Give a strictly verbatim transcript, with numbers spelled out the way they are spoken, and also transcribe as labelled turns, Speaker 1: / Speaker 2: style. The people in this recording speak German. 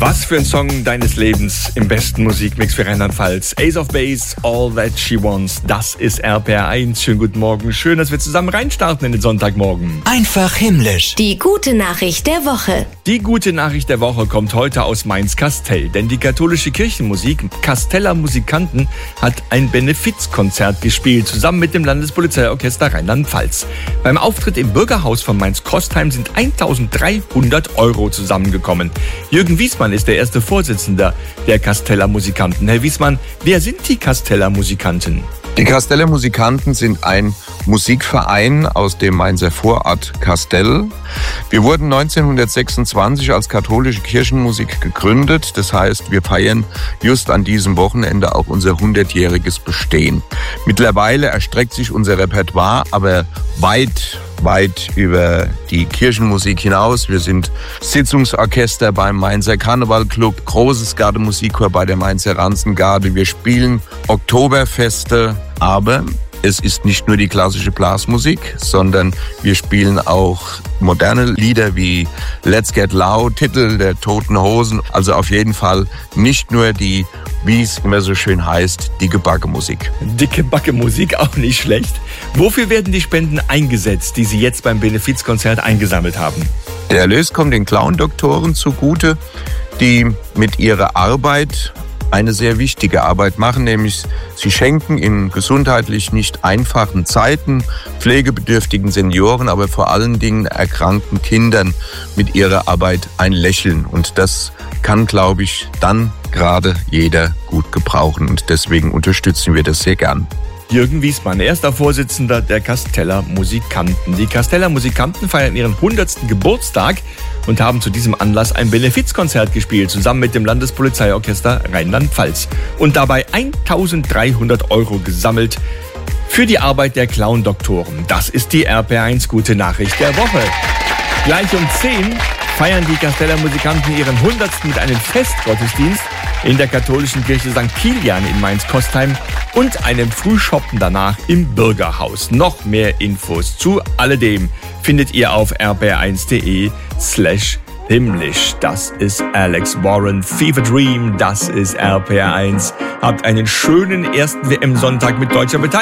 Speaker 1: Was für ein Song deines Lebens im besten Musikmix für Rheinland-Pfalz. Ace of Base, All That She Wants. Das ist R P R eins. Schönen guten Morgen. Schön, dass wir zusammen reinstarten in den Sonntagmorgen.
Speaker 2: Einfach himmlisch.
Speaker 3: Die gute Nachricht der Woche.
Speaker 1: Die gute Nachricht der Woche kommt heute aus Mainz-Kastel. Denn die katholische Kirchenmusik Kasteller Musikanten hat ein Benefizkonzert gespielt, zusammen mit dem Landespolizeiorchester Rheinland-Pfalz. Beim Auftritt im Bürgerhaus von Mainz-Kostheim sind eintausenddreihundert Euro zusammengekommen. Jürgen Wiesmann ist der erste Vorsitzende der Kasteller Musikanten. Herr Wiesmann, wer sind die Kasteller Musikanten?
Speaker 4: Die Kasteller Musikanten sind ein Musikverein aus dem Mainzer Vorort Kastel. Wir wurden neunzehnhundertsechsundzwanzig als katholische Kirchenmusik gegründet. Das heißt, wir feiern just an diesem Wochenende auch unser hundertjähriges Bestehen. Mittlerweile erstreckt sich unser Repertoire aber weit, weit über die Kirchenmusik hinaus. Wir sind Sitzungsorchester beim Mainzer Karnevalclub, großes Gardemusikchor bei der Mainzer Ranzengarde. Wir spielen Oktoberfeste, aber es ist nicht nur die klassische Blasmusik, sondern wir spielen auch moderne Lieder wie Let's Get Loud, Titel der Toten Hosen. Also auf jeden Fall nicht nur die, wie es immer so schön heißt, dicke Backe-Musik.
Speaker 1: Dicke Backe-Musik, auch nicht schlecht. Wofür werden die Spenden eingesetzt, die Sie jetzt beim Benefizkonzert eingesammelt haben?
Speaker 4: Der Erlös kommt den Clown-Doktoren zugute, die mit ihrer Arbeit eine sehr wichtige Arbeit machen, nämlich sie schenken in gesundheitlich nicht einfachen Zeiten pflegebedürftigen Senioren, aber vor allen Dingen erkrankten Kindern mit ihrer Arbeit ein Lächeln. Und das kann, glaube ich, dann gerade jeder gut gebrauchen. Und deswegen unterstützen wir das sehr gern.
Speaker 1: Jürgen Wiesmann, erster Vorsitzender der Kasteller Musikanten. Die Kasteller Musikanten feiern ihren hundertsten Geburtstag und haben zu diesem Anlass ein Benefizkonzert gespielt, zusammen mit dem Landespolizeiorchester Rheinland-Pfalz. Und dabei eintausenddreihundert Euro gesammelt für die Arbeit der Clown-Doktoren. Das ist die R P R eins gute Nachricht der Woche. Gleich um zehn feiern die Kasteller Musikanten ihren hundertsten mit einem Festgottesdienst in der katholischen Kirche Sankt Kilian in Mainz-Kostheim und einem Frühschoppen danach im Bürgerhaus. Noch mehr Infos zu alledem findet ihr auf r p r eins punkt d e slash himmlisch. Das ist Alex Warren, Fever Dream, das ist R P R eins. Habt einen schönen ersten W M-Sonntag mit deutscher Beteiligung.